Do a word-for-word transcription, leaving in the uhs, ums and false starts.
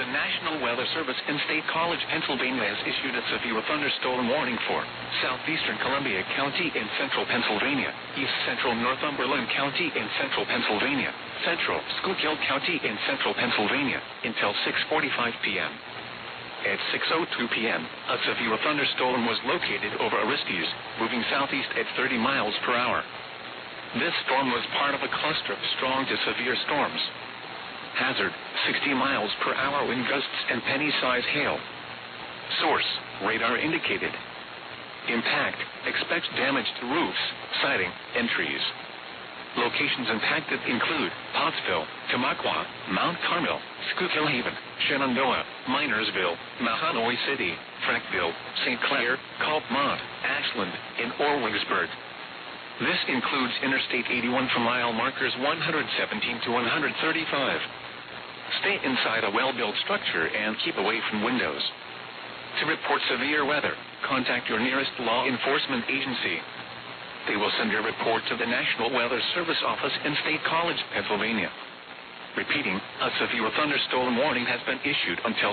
The National Weather Service in State College, Pennsylvania has issued a severe thunderstorm warning for southeastern Columbia County in central Pennsylvania, east central Northumberland County in central Pennsylvania, central Schuylkill County in central Pennsylvania, until six forty-five p.m. At six oh two p.m., a severe thunderstorm was located over Aristes, moving southeast at thirty miles per hour. This storm was part of a cluster of strong to severe storms. Hazard, sixty miles per hour wind gusts and penny-size hail. Source, radar indicated. Impact, expects damage to roofs, siding, and trees. Locations impacted include Pottsville, Tamaqua, Mount Carmel, Schuylkill Haven, Shenandoah, Minersville, Mahanoy City, Frankville, Saint Clair, Colpmont, Ashland, and Orwigsburg. This includes Interstate eighty-one from mile markers one seventeen to one thirty-five. Stay inside a well-built structure and keep away from windows. To report severe weather, contact your nearest law enforcement agency. They will send your report to the National Weather Service office in State College, Pennsylvania. Repeating, a severe thunderstorm warning has been issued until